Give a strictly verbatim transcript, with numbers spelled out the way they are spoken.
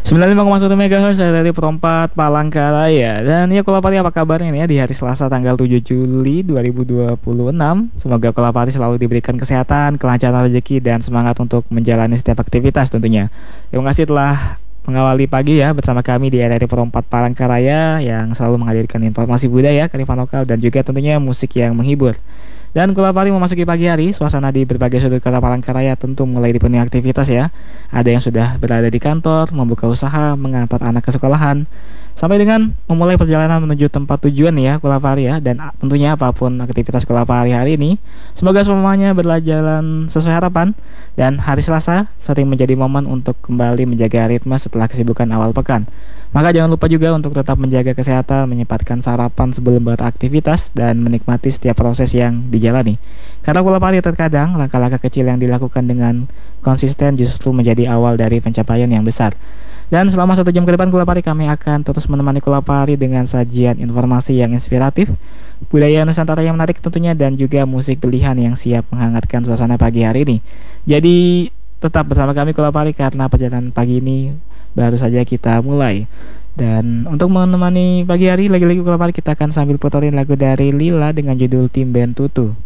sembilan puluh lima koma satu megahertz dari Perompak Palangkaraya. Dan ya Kulapari, apa kabarnya nih ya di hari Selasa tanggal tujuh Juli dua ribu dua puluh enam. Semoga Kulapari selalu diberikan kesehatan, kelancaran rezeki, dan semangat untuk menjalani setiap aktivitas tentunya. Terima kasih telah mengawali pagi ya bersama kami di R R I Perompak Palangkaraya yang selalu menghadirkan informasi budaya, kearifan lokal, dan juga tentunya musik yang menghibur. Dan Kulapari memasuki pagi hari, suasana di berbagai sudut kota Palangkaraya tentu mulai dipenuhi aktivitas ya. Ada yang sudah berada di kantor, membuka usaha, mengantar anak ke sekolahan, sampai dengan memulai perjalanan menuju tempat tujuan ya Kulapari ya. Dan tentunya apapun aktivitas Kulapari hari ini, semoga semuanya berjalan sesuai harapan. Dan hari Selasa sering menjadi momen untuk kembali menjaga ritme setelah kesibukan awal pekan. Maka jangan lupa juga untuk tetap menjaga kesehatan, menyempatkan sarapan sebelum beraktivitas, dan menikmati setiap proses yang dijalani. Karena Kulapari terkadang langkah-langkah kecil yang dilakukan dengan konsisten justru menjadi awal dari pencapaian yang besar. Dan selama satu jam ke depan Kulapari, kami akan terus menemani Kulapari dengan sajian informasi yang inspiratif, budaya Nusantara yang menarik tentunya, dan juga musik pilihan yang siap menghangatkan suasana pagi hari ini. Jadi tetap bersama kami Kulapari karena perjalanan pagi ini baru saja kita mulai. Dan untuk menemani pagi hari, lagi-lagi Kulapari kita akan sambil puterin lagu dari Lila dengan judul Tim Band Tutu.